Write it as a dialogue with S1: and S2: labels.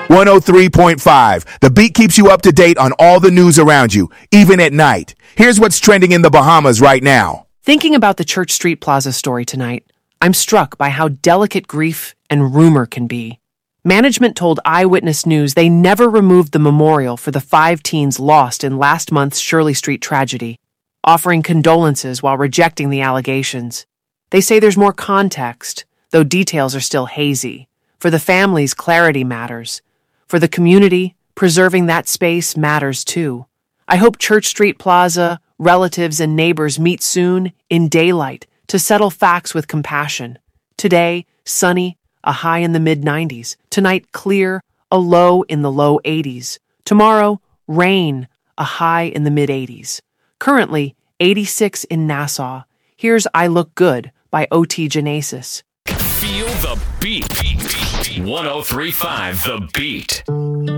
S1: 103.5. The Beat keeps you up to date on all the news around you, even at night. Here's what's trending in the Bahamas right now.
S2: Thinking about the Church Street Plaza story tonight, I'm struck by how delicate grief and rumor can be. Management told Eyewitness News they never removed the memorial for the 5 teens lost in last month's Shirley Street tragedy, offering condolences while rejecting the allegations. They say there's more context, though details are still hazy. For the families, clarity matters. For the community, preserving that space matters too. I hope Church Street Plaza, relatives, and neighbors meet soon, in daylight, to settle facts with compassion. Today, sunny, a high in the mid-90s. Tonight, clear, a low in the low 80s. Tomorrow, rain, a high in the mid-80s. Currently, 86 in Nassau. Here's I Look Good by O.T. Genesis.
S3: Feel the beat. 103.5 The Beat.